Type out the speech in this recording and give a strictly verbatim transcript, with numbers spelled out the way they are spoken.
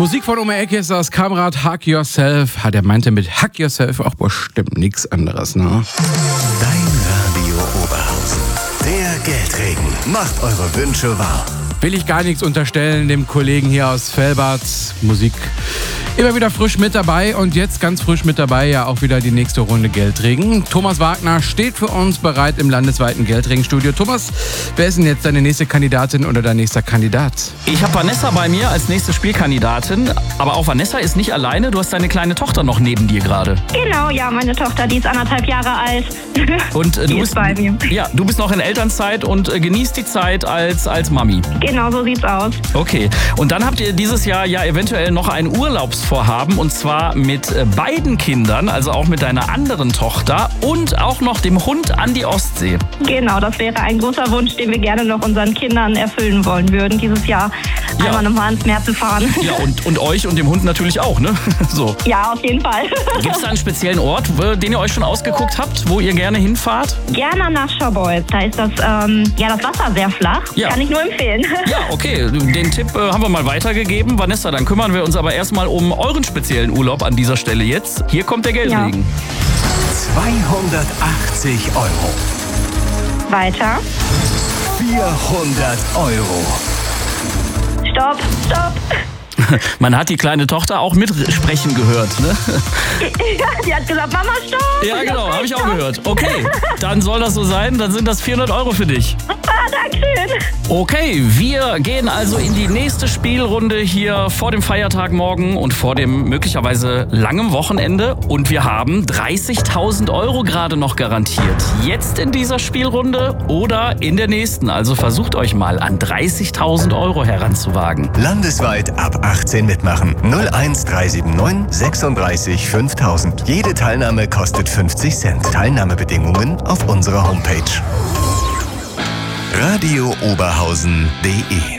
Musik von Oma Eckes, das Kamerad Hug Yourself. Hat er meinte mit Hug Yourself auch bestimmt nichts anderes, ne? Dein Radio Oberhausen. Der Geldregen macht eure Wünsche wahr. Will ich gar nichts unterstellen dem Kollegen hier aus Velbert. Musik immer wieder frisch mit dabei und jetzt ganz frisch mit dabei ja auch wieder die nächste Runde Geldregen. Thomas Wagner steht für uns bereit im landesweiten Geldregenstudio. Thomas, wer ist denn jetzt deine nächste Kandidatin oder dein nächster Kandidat? Ich habe Vanessa bei mir als nächste Spielkandidatin, aber auch Vanessa ist nicht alleine. Du hast deine kleine Tochter noch neben dir gerade. Genau, ja, meine Tochter, die ist anderthalb Jahre alt. Und äh, die du ist bist bei mir. Ja, du bist noch in Elternzeit und äh, genießt die Zeit als als Mami. Genau, so sieht's aus. Okay. Und dann habt ihr dieses Jahr ja eventuell noch ein Urlaubsvorhaben und zwar mit äh, beiden Kindern, also auch mit deiner anderen Tochter und auch noch dem Hund an die Ostsee. Genau, das wäre ein großer Wunsch, den wir gerne noch unseren Kindern erfüllen wollen würden, dieses Jahr Ja. einmal nochmal ans Meer zu fahren. Ja, und, und euch und dem Hund natürlich auch, ne? So. Ja, auf jeden Fall. Gibt es da einen speziellen Ort, wo- den ihr euch schon ausgeguckt habt, wo ihr gerne hinfahrt? Gerne nach Schaubolz. Da ist das, ähm, ja, das Wasser sehr flach. Ja. Kann ich nur empfehlen. Ja, okay, den Tipp äh, haben wir mal weitergegeben. Vanessa, dann kümmern wir uns aber erstmal um euren speziellen Urlaub an dieser Stelle jetzt. Hier kommt der Geldregen. zweihundertachtzig Euro. Weiter. vierhundert Euro. Stopp, stopp. Man hat die kleine Tochter auch mitsprechen gehört, ne? Ja, die hat gesagt, Mama, stopp. Ja, genau, habe ich auch Stopp. gehört. Okay, dann soll das so sein. Dann sind das vierhundert Euro für dich. Ah, Dankeschön. Okay, wir gehen also in die nächste Spielrunde hier vor dem Feiertag morgen und vor dem möglicherweise langen Wochenende. Und wir haben dreißigtausend Euro gerade noch garantiert. Jetzt in dieser Spielrunde oder in der nächsten. Also versucht euch mal an dreißigtausend Euro heranzuwagen. Landesweit ab achtzehn mitmachen. null eins drei sieben neun sechsunddreißig fünftausend. Jede Teilnahme kostet fünfzig Cent. Teilnahmebedingungen auf unserer Homepage. radio oberhausen punkt de